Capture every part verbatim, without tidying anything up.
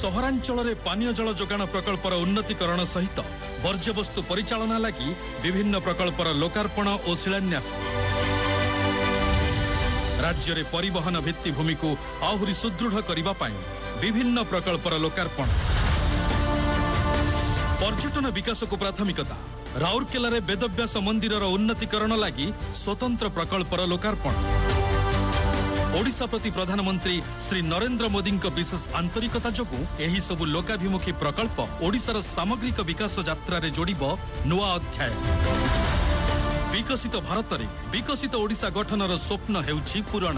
सहरांचल पानीय जल जोगाण प्रकल्पर उन्नतीकरण सहित वर्ज्यवस्तु परिचालना लगी विभिन्न प्रकल्पर लोकार्पण और शिलान्यास। राज्य में परिवहन भित्तिभूमि को आहुरी सुदृढ़ करने पाई विभिन्न प्रकल्पर लोकार्पण। पर्यटन विकास को प्राथमिकता। राउरकेला रे वेदव्यास मंदिर उन्नतीकरण लगी स्वतंत्र प्रकल्पर लोकार्पण। ओडिशा प्रति प्रधानमंत्री श्री नरेंद्र मोदी विशेष आंतरिकता जोगु एही सबु लोकाभिमुखी प्रकल्प ओडिशार सामग्रिक विकास यात्रा रे जोड़िब नुआ अध्याय। विकसित भारत रे विकसित ओडिशा गठनर स्वप्न हेउछि पूरण।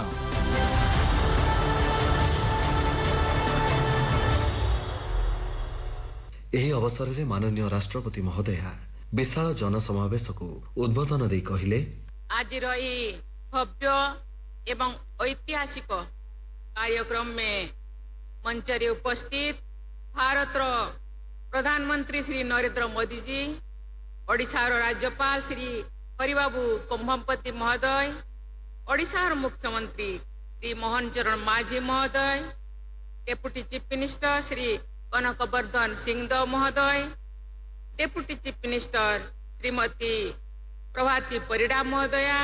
एही अवसर रे माननीय राष्ट्रपति महोदया विशाल जनसमावेश को उद्बोधन दे कहिले, आज रही भव्य एवं ऐतिहासिक कार्यक्रम में मंच रे उपस्थित भारत प्रधानमंत्री श्री नरेंद्र मोदी जी, ओडिशा राज्यपाल श्री हरिबाबू कुंभमपति महोदय, ओडिशा मुख्यमंत्री श्री मोहन चरण माझी महोदय, deputy chief minister Shri कनकवर्धन Singhdeo महोदय, डेप्यूटी चीफ मिनिस्टर श्रीमती प्रभाती परिडा महोदया,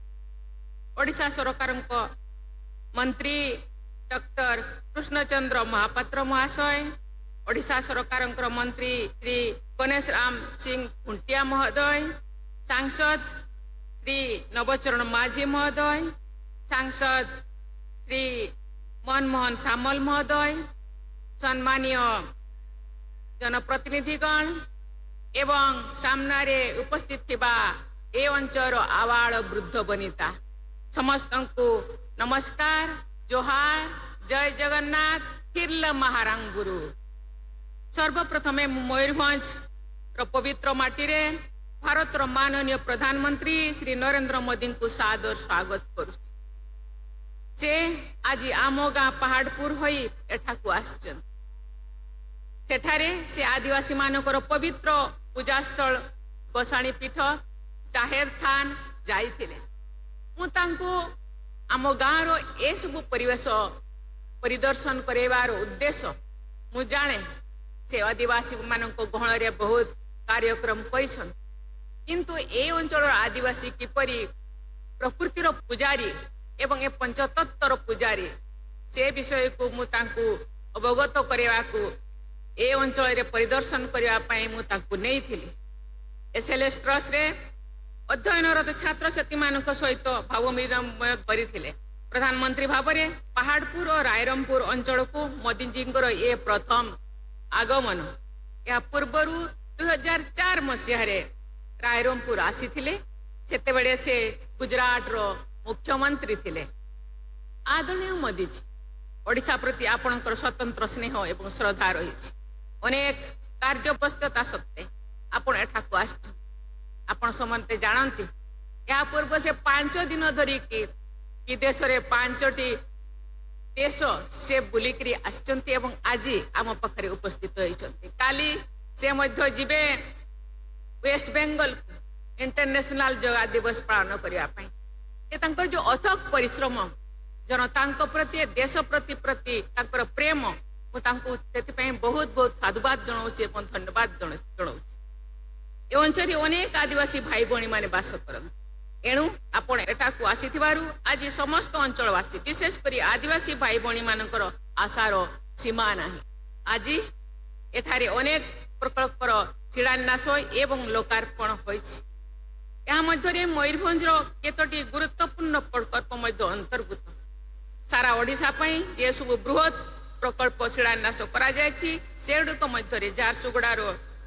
ओडिशा सरकार मंत्री डॉक्टर कृष्णचंद्र महापात्र महाशय, ओडिशा सरकार मंत्री श्री गणेश राम सिंह खुंटिया महोदय, सांसद श्री नवचरण माझी महोदय, सांसद श्री मनमोहन सामल महोदय, सम्मानीय जनप्रतिनिधिगण एवं सामने उपस्थित थिबा ए अंचल आवाड़ वृद्ध बनिता समस्त को नमस्कार, जोहार, जय जगन्नाथ, किर्ल महारांग गुरु। सर्वप्रथमे मयूरभंज पवित्र माटी रे भारत माननीय प्रधानमंत्री श्री नरेंद्र मोदी को सादर स्वागत करू। से आज आम गाँ पहाड़पुर होई एठाकू आछन। सेठारे से आदिवासी मानकर पवित्र पूजास्थल गोसाणी पीठ जाहेर थान जाइथिले। मु तांको आम गाँव रो ए सब परिवेश परिदर्शन करेवार उद्देश्य मु जाने से आदिवासी मानक गहण रे बहुत कार्यक्रम करिसन, किंतु ए अंचल आदिवासी किपरि प्रकृतिर पुजारी एवं ए पंचतत्वर पुजारी से विषय को मु तांको अवगत करेवा को ए अंचल रे परिदर्शन करिवा पई मु तांको नै थिली। एसएलएस ट्रस्ट रे अध्ययनरत छात्र छात्री मान सहित भाव विनिमय करथिले। प्रधानमंत्री भाव में पहाड़पुर और रायरंगपुर अंचल को मोदी जी ये प्रथम आगमन। या पूर्वर दुई हजार चार मसीह रायरंगपुर आसीथिले। सेतेबेले से गुजरात रो मुख्यमंत्री थिले। आदरणीय मोदी जी, ओडिशा प्रति आपणकर स्वतंत्र स्नेह एवं श्रद्धा रही। अनेक कार्य व्यस्तता सत्ते आपण एठाकू आछन। आपण समन्ते जानती या पूर्व से पांच दिन धरिकी विदेश रे पांचटी देश से बुलिकरी आछंती एवं आज आम पाखरे उपस्थित होइछंती। काली से मध्य जिबे वेस्ट बेंगल इंटरनेशनल योगा दिवस पालन करिया पई। ए तांकर जो अथक परिश्रम जनता प्रति देश प्रति प्रति तांकर प्रेम मु तांको सेति पई बहुत बहुत साधुवाद जणाउछि एवं धन्यवाद जणाउछि। ए अंचल अनेक आदिवासी भाई भौणी माने बास करत। एणु आपण एटाकू आसीथिबारु आज समस्त अंचलवासी विशेष करी आदिवासी भाई भौणी मानकर आशार सीमा नाही। आज एठारे अनेक प्रकल्पर शिलान्यास एवं लोकार्पण होइछि। या मध्यरे मयूरभंज केतोटी गुरुत्वपूर्ण प्रकल्प मध्य अंतर्भूत। सारा ओडिशा पई जे सब बृहत प्रकल्प शिलान्यास करा जायछि सेडुक मध्यरे झारसुगुड़ार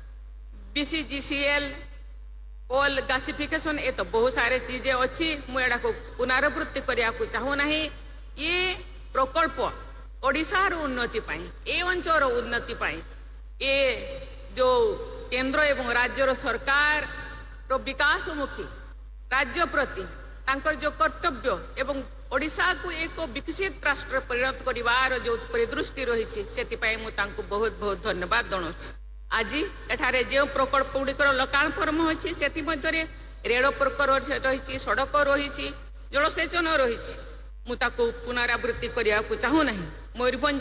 बीसीजीसीएल कोल गैसिफिकेशन ए तो बहुत सारे चीजें अच्छी मुझा को पुनरावृत्ति करने को चाहू ना। ये प्रकल्प ओडिशार उन्नति पाई ए अंचल उन्नति पाई ये जो केंद्र एवं राज्यर सरकार रो विकासमुखी राज्य प्रति तांकर जो कर्तव्य एवं ओडिशा को एक विकसित राष्ट्र परिणत करिवार जो परिदृष्टि रही से बहुत बहुत धन्यवाद जनाऊँ। आज एठारे जो प्रकल्प गुड़िकर लोकार्पण होछि सेति मध्यरे रेल प्रकल्प रही, सड़क रही, जलसेचन रही, मु ताको पुनरावृत्ति करने को चाहू ना। मयूरभंज